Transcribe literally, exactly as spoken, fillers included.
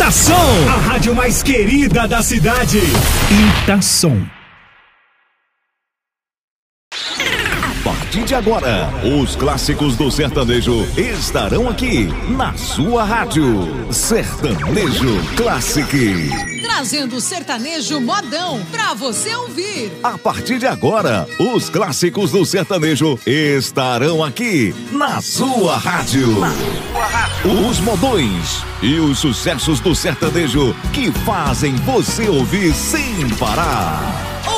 Itação, a rádio mais querida da cidade. Itação. A partir de agora, os clássicos do sertanejo estarão aqui na sua rádio. Sertanejo Classic. Trazendo o sertanejo modão pra você ouvir. A partir de agora, os clássicos do sertanejo estarão aqui na sua rádio. Na sua rádio. Os modões e os sucessos do sertanejo que fazem você ouvir sem parar.